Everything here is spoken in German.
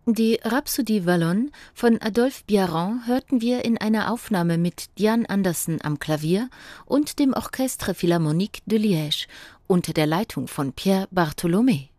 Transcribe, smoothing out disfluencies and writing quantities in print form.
Die Rhapsodie Wallonne von Adolphe Biaran hörten wir in einer Aufnahme mit Diane Anderson am Klavier und dem Orchestre Philharmonique de Liège unter der Leitung von Pierre Bartholomé.